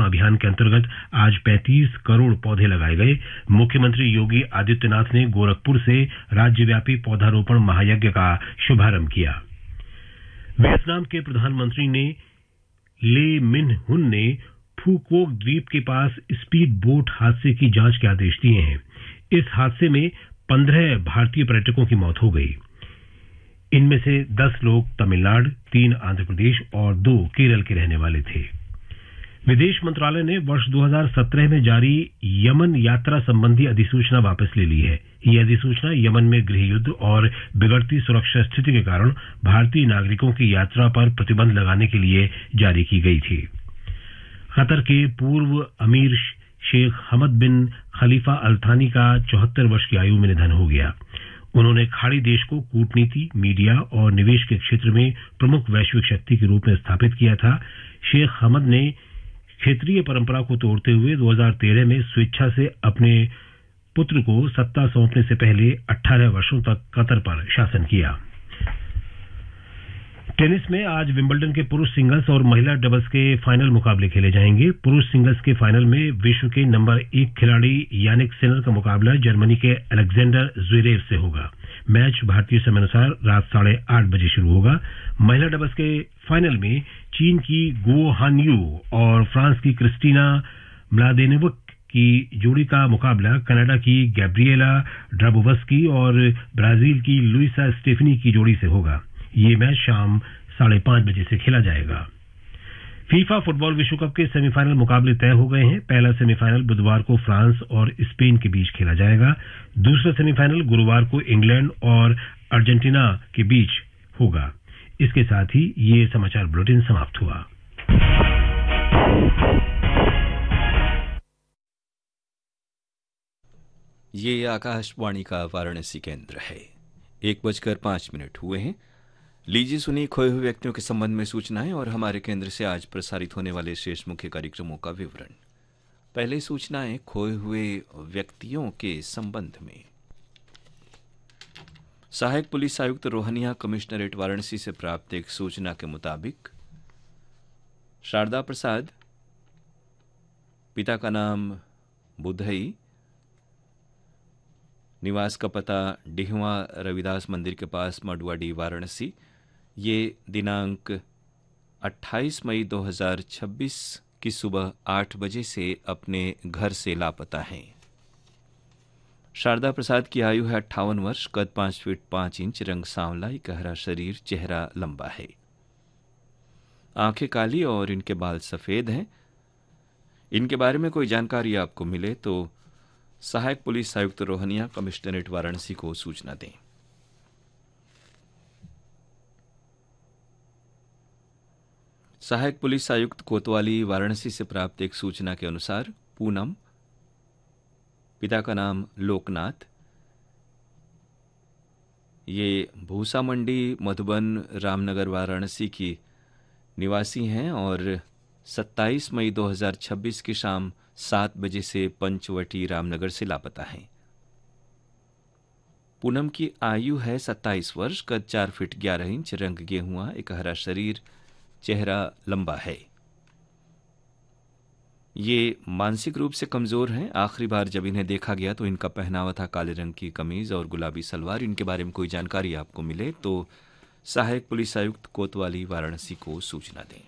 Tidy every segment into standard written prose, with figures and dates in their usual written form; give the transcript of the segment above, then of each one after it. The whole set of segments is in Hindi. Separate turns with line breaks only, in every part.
अभियान के अंतर्गत आज 35 करोड़ पौधे लगाए गए। मुख्यमंत्री योगी आदित्यनाथ ने गोरखपुर से राज्यव्यापी पौधारोपण महायज्ञ का शुभारंभ किया। वियतनाम के प्रधानमंत्री ने ले मिन हुन ने फूकोक द्वीप के पास स्पीड बोट हादसे की जांच के आदेश दिए हैं। इस हादसे में 15 भारतीय पर्यटकों की मौत हो गई। इनमें से 10 लोग तमिलनाडु, 3 आंध्र प्रदेश और 2 केरल के रहने वाले थे। विदेश मंत्रालय ने वर्ष 2017 में जारी यमन यात्रा संबंधी अधिसूचना वापस ले ली है। यह अधिसूचना यमन में गृह युद्ध और बिगड़ती सुरक्षा स्थिति के कारण भारतीय नागरिकों की यात्रा पर प्रतिबंध लगाने के लिए जारी की गई थी। कतर के पूर्व अमीर शेख हमद बिन खलीफा अल थानी का 74 वर्ष की आयु में निधन हो गया। उन्होंने खाड़ी देश को कूटनीति, मीडिया और निवेश के क्षेत्र में प्रमुख वैश्विक शक्ति के रूप में स्थापित किया था। शेख हमद ने क्षेत्रीय परंपरा को तोड़ते हुए 2013 में स्वेच्छा से अपने पुत्र को सत्ता सौंपने से पहले 18 वर्षों तक कतर पर शासन किया। टेनिस में आज विंबलडन के पुरुष सिंगल्स और महिला डबल्स के फाइनल मुकाबले खेले जाएंगे। पुरुष सिंगल्स के फाइनल में विश्व के नंबर 1 खिलाड़ी यानिक सिनर का मुकाबला जर्मनी के अलेक्जेंडर ज़्वेरेव से होगा। मैच भारतीय समयानुसार रात 8:30 बजे शुरू होगा। महिला डबल्स के फाइनल में चीन की गो हानयू और फ्रांस की क्रिस्टीना म्लादेनोविक की जोड़ी का मुकाबला कनाडा की गैब्रिएला ड्राबोवस्की और ब्राजील की लुइसा स्टेफनी की जोड़ी से होगा। ये मैच शाम 5:30 बजे से खेला जाएगा। फीफा फुटबॉल विश्व कप के सेमीफाइनल मुकाबले तय हो गए हैं। पहला सेमीफाइनल बुधवार को फ्रांस और स्पेन के बीच खेला जाएगा। दूसरा सेमीफाइनल गुरुवार को इंग्लैंड और अर्जेंटीना के बीच होगा। इसके साथ ही ये समाचार बुलेटिन समाप्त हुआ।
ये आकाशवाणी का वाराणसी केंद्र है। 1:05 हुए हैं। लीजिए सुनिए खोए हुए व्यक्तियों के संबंध में सूचनाएं और हमारे केंद्र से आज प्रसारित होने वाले शेष मुख्य कार्यक्रमों का विवरण। पहले सूचनाएं खोए हुए व्यक्तियों के संबंध में। सहायक पुलिस आयुक्त रोहनिया कमिश्नरेट वाराणसी से प्राप्त एक सूचना के मुताबिक शारदा प्रसाद, पिता का नाम बुधई, निवास का पता डिहवा रविदास मंदिर के पास मडुआडी वाराणसी, ये दिनांक 28 मई 2026 की सुबह 8 बजे से अपने घर से लापता हैं। शारदा प्रसाद की आयु है 58 वर्ष, कद 5 फीट 5 इंच, रंग सांवला, गहरा शरीर, चेहरा लंबा है, आंखें काली और इनके बाल सफेद हैं। इनके बारे में कोई जानकारी आपको मिले तो सहायक पुलिस आयुक्त रोहनिया कमिश्नरेट वाराणसी को सूचना दें। सहायक पुलिस आयुक्त कोतवाली वाराणसी से प्राप्त एक सूचना के अनुसार पूनम, पिता का नाम लोकनाथ, ये भूसा मंडी मधुबन रामनगर वाराणसी की निवासी हैं और 27 मई 2026 की शाम 7 बजे से पंचवटी रामनगर से लापता हैं। पूनम की आयु है 27 वर्ष, कद 4 फीट 11 इंच, रंग गेहुआ, एक हरा शरीर, चेहरा लंबा है। ये मानसिक रूप से कमजोर हैं। आखिरी बार जब इन्हें देखा गया तो इनका पहनावा था काले रंग की कमीज और गुलाबी सलवार। इनके बारे में कोई जानकारी आपको मिले तो सहायक पुलिस आयुक्त कोतवाली वाराणसी को सूचना दें।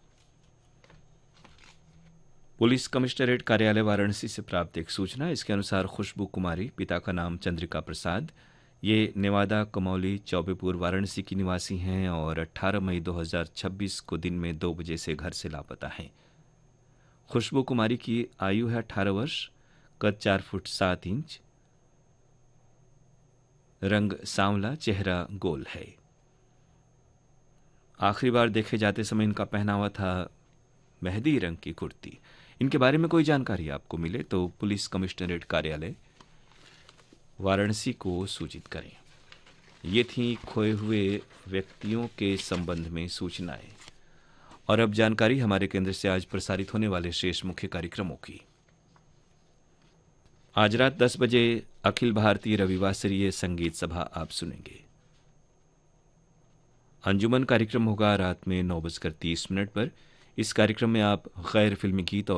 पुलिस कमिश्नरेट कार्यालय वाराणसी से प्राप्त एक सूचना, इसके अनुसार खुशबू कुमारी, पिता का नाम चंद्रिका प्रसाद, ये नेवादा कमौली चौबेपुर वाराणसी की निवासी हैं और 18 मई 2026 को दिन में 2 बजे से घर से लापता हैं। खुशबू कुमारी की आयु है 18 वर्ष, कद 4 फुट 7 इंच, रंग सांवला, चेहरा गोल है। आखिरी बार देखे जाते समय इनका पहनावा था मेहंदी रंग की कुर्ती। इनके बारे में कोई जानकारी आपको मिले तो पुलिस कमिश्नरेट कार्यालय वाराणसी को सूचित करें। ये थी खोए हुए व्यक्तियों के संबंध में सूचनाएं। और अब जानकारी हमारे केंद्र से आज प्रसारित होने वाले शेष मुख्य कार्यक्रमों की। आज रात 10 बजे अखिल भारतीय रविवासरीय संगीत सभा आप सुनेंगे। अंजुमन कार्यक्रम होगा रात में 9:30 पर। इस कार्यक्रम में आप गैर फिल्मी गीत और